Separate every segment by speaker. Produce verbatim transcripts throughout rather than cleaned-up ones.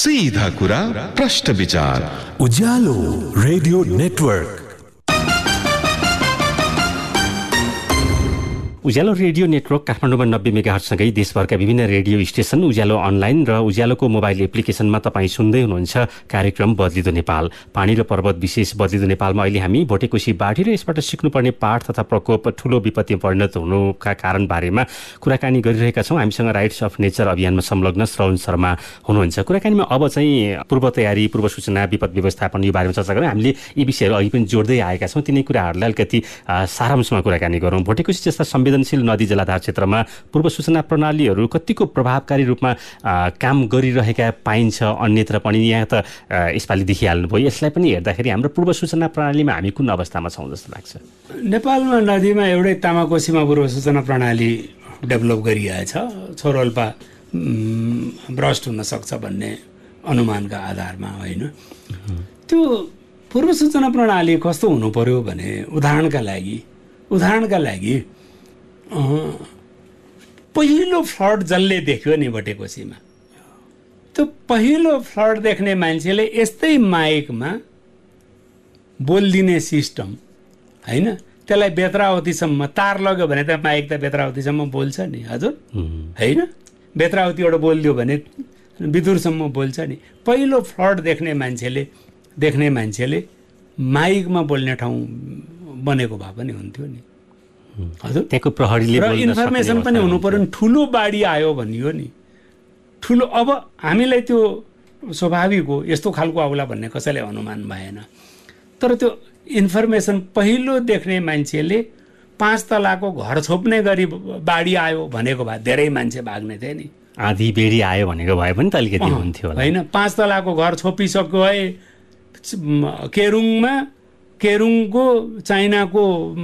Speaker 1: सीधा कुरा प्रश्न विचार
Speaker 2: उज्यालो रेडियो नेटवर्क।
Speaker 3: उज्यालो रेडियो नेटवर्क काठमाडौँमा नब्बे मेगाहर्जसँगै देशभरका विभिन्न रेडियो स्टेसन, उज्यालो अनलाइन र उज्यालोको मोबाइल एप्लिकेसनमा तपाईँ सुन्दै हुनुहुन्छ कार्यक्रम बदलिदो नेपाल। पानी र पर्वत विशेष बदलिदो नेपालमा अहिले हामी भोटेकोशी बाढी र यसबाट सिक्नुपर्ने पाठ तथा प्रकोप ठूलो विपत्ति परिणत हुनुका कारण बारेमा कुराकानी गरिरहेका छौँ। हामीसँग राइट्स अफ नेचर अभियानमा संलग्न श्रवण शर्मा हुनुहुन्छ। कुराकानीमा अब चाहिँ पूर्व तयारी, पूर्व सूचना, विपद व्यवस्थापन यो बारेमा चर्चा गरौँ। हामीले यी विषयहरू अघि पनि जोड्दै आएका छौँ। तिनै कुराहरूलाई अलिकति सारांशमा कुराकानी गरौँ। भोटेकोशी जस्ता संवेदनशील नदी जलाधार क्षेत्रमा पूर्व सूचना प्रणालीहरू कतिको प्रभावकारी रूपमा काम गरिरहेका पाइन्छ अन्यत्र पनि? यहाँ त यसपालि देखिहाल्नुभयो। यसलाई पनि हेर्दाखेरि हाम्रो पूर्व सूचना प्रणालीमा हामी कुन अवस्थामा छौँ जस्तो लाग्छ?
Speaker 4: नेपालमा नदीमा एउटै तामाकोसीमा पूर्व सूचना प्रणाली डेभलप गरिरहेछ। छोरोल्पा भ्रष्ट हुन सक्छ भन्ने अनुमानका आधारमा होइन। त्यो पूर्व सूचना प्रणाली कस्तो हुनु पर्यो भने उदाहरणका लागि उदाहरणका लागि पहिलो फ्लड जसले देख्यो नि भोटेकोशीमा, त्यो पहिलो फ्लड देख्ने मान्छेले यस्तै माइकमा बोलिदिने सिस्टम होइन, त्यसलाई बेत्रावतीसम्म तार लग्यो भने त माइक त बेत्रावतीसम्म बोल्छ नि हजुर होइन। बेत्रावतीबाट बोलिदियो भने विदुरसम्म बोल्छ नि। पहिलो फ्लड देख्ने मान्छेले देख्ने मान्छेले माइकमा बोल्ने ठाउँ बनेको भए पनि हुन्थ्यो नि हजुर।
Speaker 3: त्यहाँको प्रहरीले
Speaker 4: र इन्फर्मेसन पनि हुनु पर्यो नि। ठुलो बाढी आयो भनियो नि, ठुलो। अब हामीलाई त्यो स्वाभाविक हो यस्तो खालको आउला भन्ने कसैलाई अनुमान भएन। तर त्यो इन्फर्मेसन पहिलो देख्ने मान्छेले पाँच तलाको घर छोप्ने गरी बाढी आयो भनेको भए धेरै मान्छे भाग्ने थिए नि।
Speaker 3: आधी बेडी आयो भनेको भए पनि त अलिकति हुन्थ्यो
Speaker 4: होइन। पाँच तलाको घर छोपिसक्यो है केरुङमा, केरुङको चाइनाको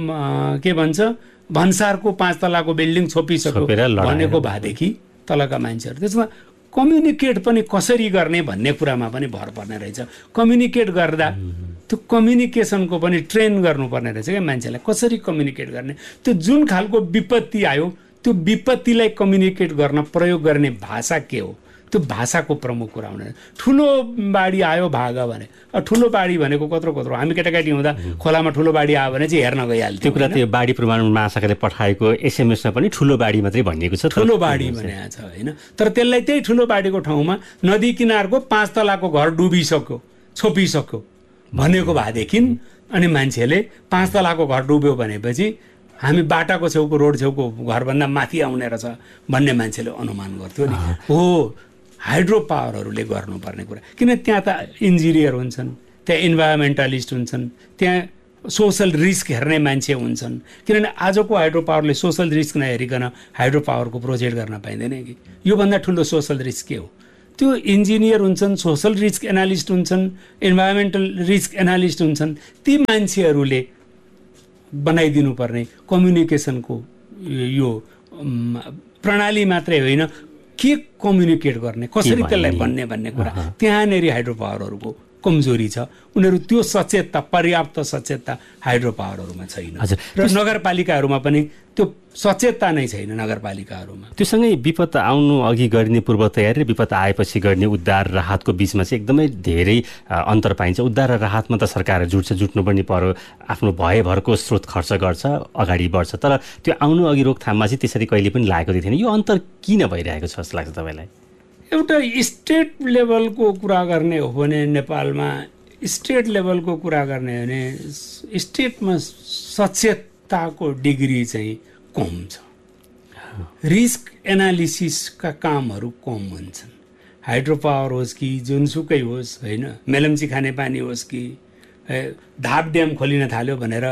Speaker 4: के भन्छ भन्सारको पाँच तलाको बिल्डिङ छोपिसक्यो भनेको भएदेखि तलका मान्छेहरू त्यसमा कम्युनिकेट पनि कसरी गर्ने भन्ने कुरामा पनि भर पर्ने रहेछ। कम्युनिकेट गर्दा त्यो कम्युनिकेसनको पनि ट्रेन गर्नुपर्ने रहेछ क्या मान्छेलाई, कसरी कम्युनिकेट गर्ने। त्यो जुन खालको विपत्ति आयो त्यो विपत्तिलाई कम्युनिकेट गर्न प्रयोग गर्ने भाषा के हो, त्यो भाषाको प्रमुख कुरा हुने। ठुलो बाढी आयो भाग भने, ठुलो बाढी भनेको कत्रो कत्रो हामी केटाकेटी हुँदा खोलामा ठुलो बाढी आयो भने चाहिँ हेर्न गइहाल्थ्यो।
Speaker 3: त्यो कुरा त्यो बाढी पूर्वानुमान महाशाखाले पठाएको एसएमएसमा पनि ठुलो बाढी मात्रै भनिएको छ,
Speaker 4: ठुलो बाढी भनेको छ होइन। तर त्यसलाई त्यही ठुलो बाढीको ठाउँमा नदी किनारको पाँच तलाको घर डुबिसक्यो छोपिसक्यो भनेको भएदेखि अनि मान्छेले पाँच तलाको घर डुब्यो भनेपछि हामी बाटाको छेउको रोड छेउको घरभन्दा माथि आउने रहेछ भन्ने मान्छेले अनुमान गर्थ्यो नि। हो हाइड्रो पावरहरूले गर्नुपर्ने कुरा, किन त्यहाँ त इन्जिनियर हुन्छन्, त्यहाँ इन्भाइरोमेन्टलिस्ट हुन्छन्, त्यहाँ सोसल रिस्क हेर्ने मान्छे हुन्छन्। किनभने आजको hydro पावरले social risk नहेरिकन hydro पावरको project गर्न पाइँदैन कि। योभन्दा ठुलो सोसल रिस्क के हो? त्यो इन्जिनियर हुन्छन्, सोसल रिस्क एनालिस्ट हुन्छन्, इन्भाइरोमेन्टल रिस्क एनालिस्ट हुन्छन्। ती मान्छेहरूले बनाइदिनु पर्ने कम्युनिकेसनको यो प्रणाली मात्रै होइन, के कम्युनिकेट गर्ने, कसरी त्यसलाई भन्ने भन्ने कुरा त्यहाँनिर हाइड्रो पावरहरूको कमजोरी छ। उनीहरू त्यो सचेतता, पर्याप्त सचेतता हाइड्रो पावरहरूमा छैन र नगरपालिकाहरूमा पनि त्यो सचेतता नै छैन नगरपालिकाहरूमा।
Speaker 3: त्योसँगै विपद आउनु अघि गर्ने पूर्व तयारी र विपद आएपछि गर्ने उद्धार राहतको बिचमा चाहिँ एकदमै धेरै अन्तर पाइन्छ। उद्धार र राहतमा त सरकार जुट्छ, जुट्नु पनि पर्यो, आफ्नो भयभरको स्रोत खर्च गर्छ, अगाडि बढ्छ। तर त्यो आउनु अघि रोकथाममा चाहिँ त्यसरी कहिले पनि लागेको थिएन। यो अन्तर किन भइरहेको छ जस्तो लाग्छ तपाईँलाई?
Speaker 4: एउटा स्टेट लेभलको कुरा गर्ने हो भने नेपालमा स्टेट लेभलको कुरा गर्ने हो भने स्टेटमा सचेतताको डिग्री चाहिँ कम छ। रिस्क एनालिसिसका कामहरू कम हुन्छन्। हाइड्रो पावर होस् कि जुनसुकै होस् होइन, मेलम्ची खानेपानी होस् कि धाप ड्याम खोलिन थाल्यो भनेर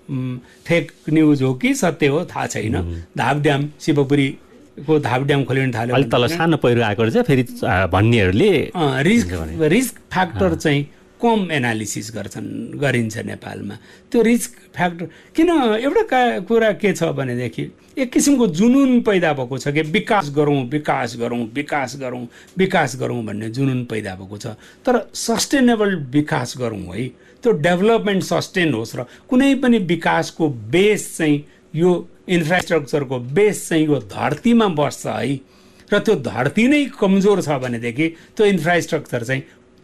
Speaker 4: फेक न्युज हो कि सत्य हो थाहा छैन। धाप ड्याम शिवपुरी को धाप ड्याम खोलिन थाल्यो
Speaker 3: अलि तल सानो पहिरो आएको रहेछ फेरि भन्नेहरूले
Speaker 4: रिस्क रिस्क फ्याक्टर चाहिँ कम एनालिसिस गर्छन् गरिन्छ नेपालमा। त्यो रिस्क फ्याक्टर किन एउटा का कुरा के छ भनेदेखि एक किसिमको जुनुन पैदा भएको छ कि विकास गरौँ विकास गरौँ विकास गरौँ विकास गरौँ भन्ने जुनुन पैदा भएको छ। तर सस्टेनेबल विकास गरौँ है, त्यो डेभलपमेन्ट सस्टेन होस् र कुनै पनि विकासको बेस चाहिँ यो इन्फ्रास्ट्रक्चरको बेस चाहिँ यो धरतीमा बस्छ है, र त्यो धरती नै कमजोर छ भनेदेखि त्यो इन्फ्रास्ट्रक्चर चाहिँ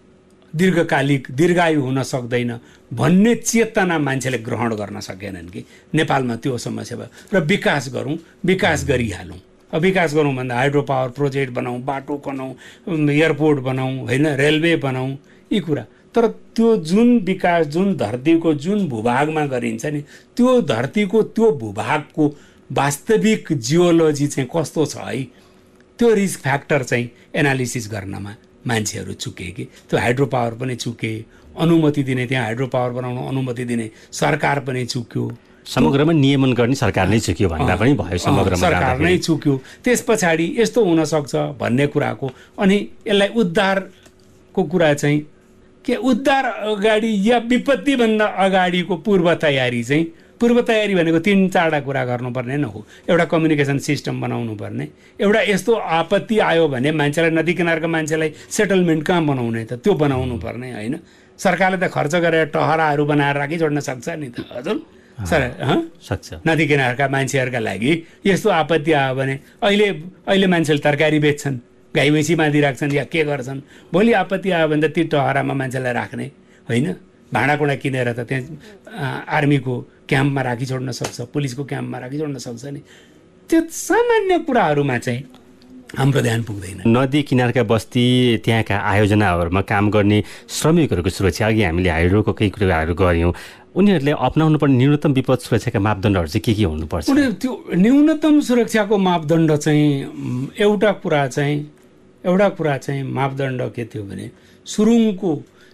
Speaker 4: दीर्घकालिक दीर्घायु हुन सक्दैन भन्ने चेतना मान्छेले ग्रहण गर्न सकेनन् कि नेपालमा त्यो समस्या भयो र विकास गरौँ विकास गरिहालौँ अब विकास गरौँ भन्दा हाइड्रो पावर प्रोजेक्ट बनाऊँ बाटो बनाऊँ एयरपोर्ट बनाऊँ होइन रेलवे बनाऊँ यी कुरा तर त्यो जुन विकास जुन धरतीको जुन भूभागमा गरिन्छ नि त्यो धरतीको त्यो भूभागको वास्तविक जियोलोजी चाहिँ कस्तो छ है त्यो रिस्क फ्याक्टर चाहिँ एनालिसिस गर्नमा मान्छेहरू चुके कि त्यो हाइड्रो पावर पनि चुके अनुमति दिने त्यहाँ हाइड्रो पावर बनाउन अनुमति दिने सरकार पनि चुक्यो
Speaker 3: समग्रमा नियमन गर्ने सरकार नै चुक्यो भन्दा पनि भयो समग्रमा
Speaker 4: सरकार नै चुक्यो त्यस पछाडि यस्तो हुन सक्छ भन्ने कुराको अनि यसलाई उद्धारको कुरा चाहिँ के उद्धार अगाडि या विपत्तिभन्दा अगाडिको पूर्व तयारी चाहिँ पूर्व तयारी भनेको तीन चारवटा कुरा गर्नुपर्ने न हो एउटा कम्युनिकेसन सिस्टम बनाउनु पर्ने एउटा यस्तो आपत्ति आयो भने मान्छेलाई नदी किनारको मान्छेलाई सेटलमेन्ट कहाँ बनाउने त त्यो बनाउनु पर्ने होइन सरकारले त खर्च गरेर टहराहरू बनाएर राखी छोड्न सक्छ नि त हजुर सर
Speaker 3: सक्छ
Speaker 4: नदी किनारका मान्छेहरूका लागि यस्तो आपत्ति आयो भने अहिले अहिले मान्छेले तरकारी बेच्छन् गाई भैँसी बाँधिराख्छन् या के गर्छन् भोलि आपत्ति आयो भने त ती टहरामा मान्छेलाई राख्ने होइन भाँडाकुँडा किनेर त त्यहाँ आर्मीको क्याम्पमा राखी छोड्न सक्छ पुलिसको क्याम्पमा राखी छोड्न सक्छ नि त्यो सामान्य कुराहरूमा चाहिँ हाम्रो ध्यान पुग्दैन
Speaker 3: नदी किनारका बस्ती त्यहाँका आयोजनाहरूमा काम गर्ने श्रमिकहरूको सुरक्षा अघि हामीले हाइड्रोको केही कुराहरू गऱ्यौँ उनीहरूले अपनाउनु पर्ने न्यूनतम विपद सुरक्षाका मापदण्डहरू चाहिँ के के हुनुपर्छ
Speaker 4: उनीहरू त्यो न्यूनतम सुरक्षाको मापदण्ड चाहिँ एउटा कुरा चाहिँ एउटा कुरा चाहिँ मापदण्ड के थियो भने सुरुङको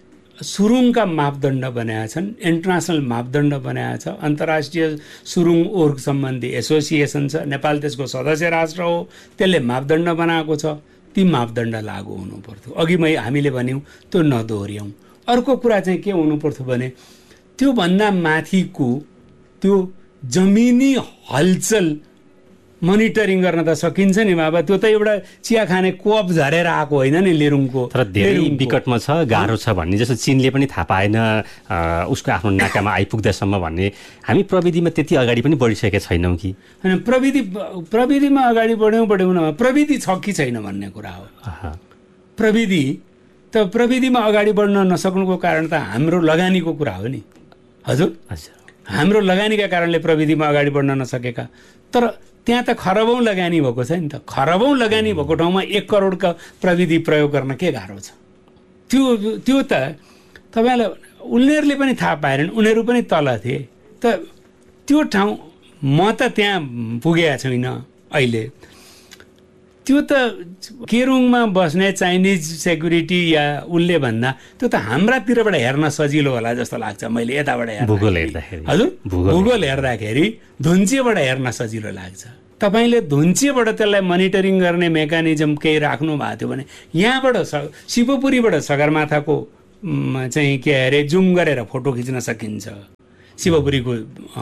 Speaker 4: सुरुङका मापदण्ड बनाएका छन् इन्टरनेसनल मापदण्ड बनाएको छ अन्तर्राष्ट्रिय सुरुङ ओर्ग सम्बन्धी एसोसिएसन छ नेपाल त्यसको सदस्य राष्ट्र हो त्यसले मापदण्ड बनाएको छ ती मापदण्ड लागू हुनु पर्थ्यो अघि मै हामीले भन्यौँ त्यो नदोहोऱ्यौँ अर्को कुरा चाहिँ के हुनु पर्थ्यो भने त्योभन्दा माथिको त्यो जमिनी हलचल मोनिटरिङ गर्न त सकिन्छ नि बाबा त्यो त एउटा चिया खाने कोप झरेर आएको होइन नि लेरुङको
Speaker 3: तर धेरै विकटमा छ गाह्रो छ भन्ने जस्तो चीनले पनि थाहा पाएन उसको आफ्नो नाकामा आइपुग्दासम्म भन्ने हामी प्रविधिमा त्यति अगाडि पनि बढिसकेका छैनौँ कि
Speaker 4: होइन प्रविधि प्रविधिमा अगाडि बढ्यौँ बढ्यौँ न प्रविधि छ कि छैन भन्ने कुरा हो प्रविधि त प्रविधिमा अगाडि बढ्न नसक्नुको कारण त हाम्रो लगानीको कुरा हो नि हजुर हाम्रो लगानीका कारणले प्रविधिमा अगाडि बढ्न नसकेका तर त्यहाँ त खरबौँ लगानी भएको छ नि त खरबौँ लगानी भएको ठाउँमा एक करोडका प्रविधि प्रयोग गर्न के गाह्रो छ त्यो त्यो त तपाईँलाई उनीहरूले पनि थाहा पाएनन् उनीहरू पनि तल थिए त त्यो ठाउँ म त त्यहाँ पुगेको छुइनँ अहिले त्यो त केरुङमा बस्ने चाइनिज सेक्युरिटी या उसले भन्दा त्यो त हाम्रातिरबाट हेर्न सजिलो होला जस्तो लाग्छ मैले यताबाट हेर्दाखेरि हजुर भूगोल हेर्दाखेरि धुन्चेबाट हेर्न सजिलो लाग्छ तपाईँले धुन्चेबाट त्यसलाई मोनिटरिङ गर्ने मेकानिजम केही राख्नु भएको थियो भने यहाँबाट स शिवपुरीबाट सगरमाथाको चाहिँ के अरे जुम गरेर फोटो खिच्न सकिन्छ शिवपुरीको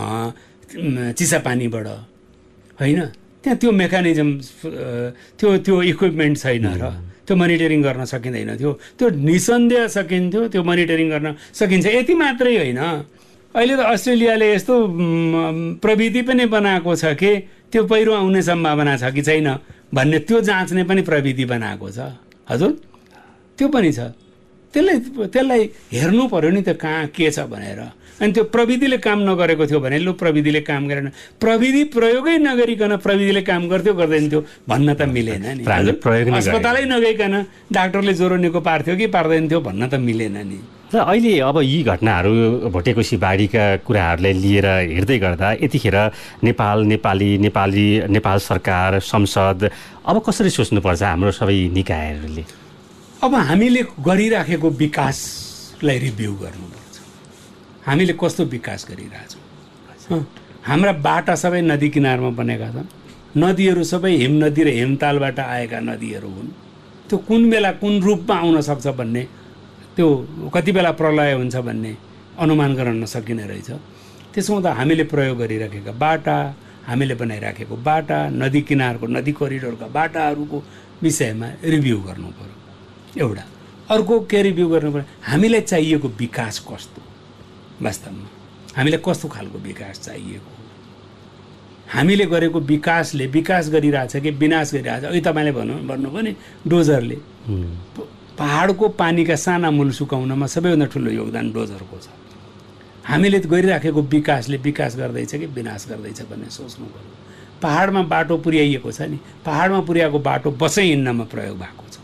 Speaker 4: चिसापानीबाट होइन त्यहाँ त्यो मेकानिजम त्यो त्यो इक्विपमेन्ट छैन र त्यो मोनिटरिङ गर्न सकिँदैन थियो त्यो निसन्देह सकिन्थ्यो त्यो मोनिटरिङ गर्न सकिन्छ यति मात्रै होइन अहिले त अस्ट्रेलियाले यस्तो प्रविधि पनि बनाएको छ कि त्यो पहिरो आउने सम्भावना छ कि छैन भन्ने त्यो जाँच्ने पनि प्रविधि बनाएको छ हजुर त्यो पनि छ त्यसलाई त्यसलाई हेर्नु पर्यो नि त कहाँ के छ भनेर अनि त्यो प्रविधिले काम नगरेको थियो भने लु प्रविधिले काम गरेन प्रविधि प्रयोगै नगरिकन प्रविधिले काम गर्थ्यो गर्दैन थियो भन्न त मिलेन नि अस्पतालै नगइकन डाक्टरले ज्वरो निको पार्थ्यो कि पार्दैन थियो भन्न त मिलेन नि
Speaker 3: र अहिले अब यी घटनाहरू भोटेकोशी बाढीका कुराहरूलाई लिएर हेर्दै गर्दा यतिखेर नेपाल नेपाली नेपाली नेपाल सरकार संसद अब कसरी सोच्नुपर्छ हाम्रो सबै निकायहरूले
Speaker 4: अब हामीले गरिराखेको विकासलाई रिभ्यू गर्नुपर्छ हामीले कस्तो विकास गरिरहेछौँ हाम्रा बाटा सबै नदी किनारमा बनेका छन् नदीहरू सबै हिम नदी र हिमतालबाट आएका नदीहरू हुन् त्यो कुन बेला कुन रूपमा आउन सक्छ भन्ने त्यो कति बेला प्रलय हुन्छ भन्ने अनुमान गर्न नसकिने रहेछ त्यसो हुँदा हामीले प्रयोग गरिराखेका बाटा हामीले बनाइराखेको बाटा नदी किनारको नदी कोरिडोरका बाटाहरूको विषयमा रिभ्यू गर्नु पर्यो एउटा अर्को के रिभ्यू गर्नु पर्यो हामीलाई चाहिएको विकास कस्तो वास्तवमा हामीलाई कस्तो खालको विकास चाहिएको हामीले गरेको विकासले विकास गरिरहेछ कि विनाश गरिरहेछ। अहिले तपाईँले भन्नु भन्नु भने डोजरले पहाडको पानीका साना मूल सुकाउनमा सबैभन्दा ठुलो योगदान डोजरको छ। हामीले गरिराखेको विकासले विकास गर्दैछ कि विनाश गर्दैछ भन्ने सोच्नु पर्यो। पहाडमा बाटो पुर्याइएको छ नि, पहाडमा पुर्याएको बाटो बसै हिँड्नमा प्रयोग भएको छ।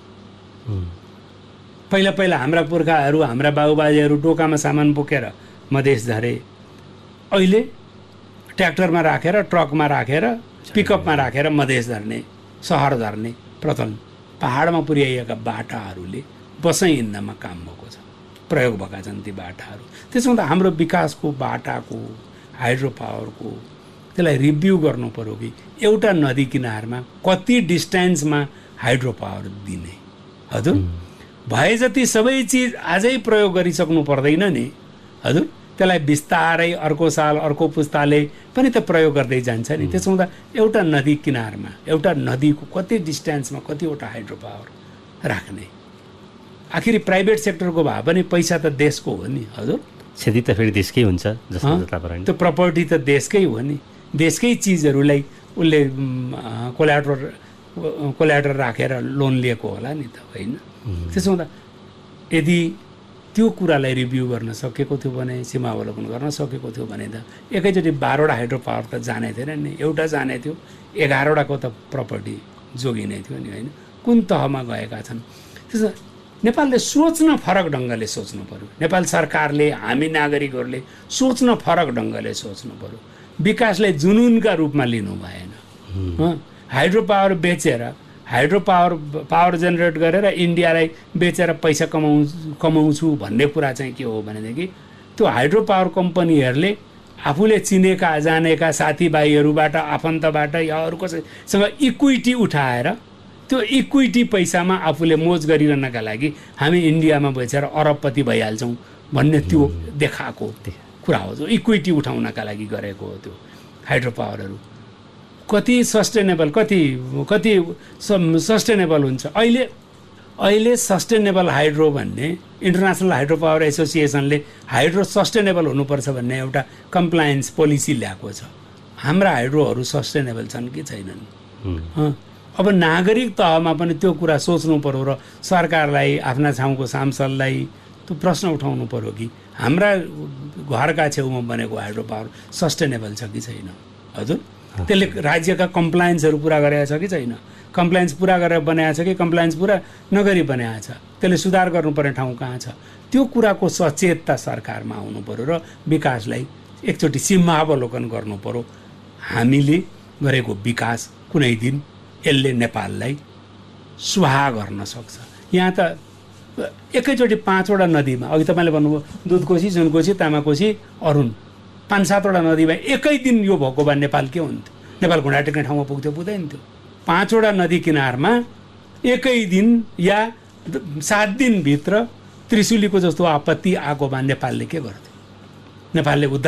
Speaker 4: पहिला पहिला हाम्रा पुर्खाहरू हाम्रा बाबुबाजेहरू डोकामा सामान बोकेर मधेस झरे, अहिले ट्र्याक्टरमा राखेर ट्रकमा राखेर पिकअपमा राखेर मधेस झर्ने सहर झर्ने प्रचलन। पहाडमा पुर्याइएका बाटाहरूले बसै हिँड्नमा काम भएको छ, प्रयोग भएका छन् ती बाटाहरू। त्यसो हुँदा हाम्रो विकासको बाटाको हाइड्रो पावरको त्यसलाई रिभ्यू गर्नु पर्यो कि एउटा नदी किनारमा कति डिस्टेन्समा हाइड्रो पावर दिने। हजुर भए जति सबै चिज आजै प्रयोग गरिसक्नु पर्दैन नि हजुर, त्यसलाई बिस्तारै अर्को साल अर्को पुस्ताले पनि त प्रयोग गर्दै जान्छ नि। त्यसो हुँदा एउटा नदी किनारमा एउटा नदीको कति डिस्टेन्समा कतिवटा हाइड्रो पावर राख्ने। आखिर प्राइभेट सेक्टरको भए पनि पैसा त देशको हो नि हजुर,
Speaker 3: क्षति त फेरि देशकै हुन्छ जस्तो
Speaker 4: त्यो प्रपर्टी त देशकै हो नि, देशकै चिजहरूलाई उसले कोल्याटर कोल्याटर राखेर लोन लिएको होला नि त होइन। त्यसो हुँदा यदि त्यो कुरालाई रिभ्यू गर्न सकेको थियो भने, सीमा अवलोकन गर्न सकेको थियो भने त एकैचोटि बाह्रवटा हाइड्रो पावर त जाने थिएन नि, एउटा जाने थियो, एघारवटाको त प्रपर्टी जोगिने थियो नि होइन। कुन तहमा गएका छन् त्यसो नेपालले सोच्न फरक ढङ्गले सोच्नु पर्यो। नेपाल सरकारले हामी नागरिकहरूले सोच्न फरक ढङ्गले सोच्नु पर्यो। विकासलाई जुनुनका रूपमा लिनु भएन। हाइड्रो पावर बेचेर हाइड्रो पावर पावर जेनेरेट गरेर इन्डियालाई बेचेर पैसा कमाउ कमाउँछु भन्ने कुरा चाहिँ के हो भनेदेखि त्यो हाइड्रो पावर कम्पनीहरूले आफूले चिनेका जानेका साथीभाइहरूबाट आफन्तबाट या अरूकोसँग इक्विटी उठाएर त्यो इक्विटी पैसामा आफूले मोज गरिरहनका लागि हामी इन्डियामा बेचेर अरबपति भइहाल्छौँ भन्ने त्यो देखाएको कुरा हो। जो इक्विटी उठाउनका लागि गरेको हो त्यो हाइड्रो पावरहरू कति सस्टेनेबल कति कति सस्टेनेबल हुन्छ। अहिले अहिले सस्टेनेबल हाइड्रो भन्ने international hydro power एसोसिएसनले hydro sustainable हुनुपर्छ भन्ने एउटा कम्प्लायन्स पोलिसी ल्याएको छ। हाम्रा हाइड्रोहरू सस्टेनेबल छन् कि छैनन्? अब नागरिक तहमा पनि त्यो कुरा सोच्नु पर्यो र सरकारलाई आफ्ना ठाउँको सांसदलाई त्यो प्रश्न उठाउनु पर्यो कि हाम्रा घरका छेउमा बनेको हाइड्रो पावर सस्टेनेबल छ कि छैन। हजुर त्यसले राज्यका कम्प्लायन्सहरू पुरा गरेको छ कि छैन, कम्प्लायन्स पुरा गरेर बनाएको छ कि कम्प्लायन्स पुरा नगरी बनाएको छ, त्यसले सुधार गर्नुपर्ने ठाउँ कहाँ छ, त्यो कुराको सचेतता सरकारमा आउनु पर्यो र विकासलाई एकचोटि सीमावलोकन गर्नु पर्यो। हामीले गरेको विकास कुनै दिन यसले नेपाललाई सुहा गर्न सक्छ। यहाँ त एकैचोटि पाँचवटा नदीमा अघि तपाईँले भन्नुभयो दुधकोशी सुनकोशी तामाकोशी अरुण पाँच सातवटा नदीमा एकै दिन यो भएको भए नेपाल के हुन्थ्यो? नेपाल घुँडा टेक्ने ठाउँमा पुग्थ्यो पुग्दैन थियो? पाँचवटा नदी किनारमा एकै दिन या सात दिनभित्र त्रिशुलीको जस्तो आपत्ति आएको भए नेपालले के गर्थ्यो? नेपालले